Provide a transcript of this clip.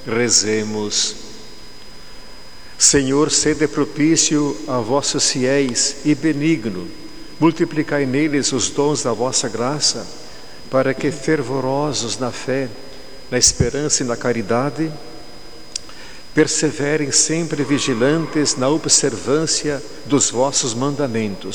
Rezemos. Senhor, sede propício a vossos fiéis e benigno, multiplicai neles os dons da vossa graça, para que, fervorosos na fé, na esperança e na caridade, perseverem sempre vigilantes na observância dos vossos mandamentos.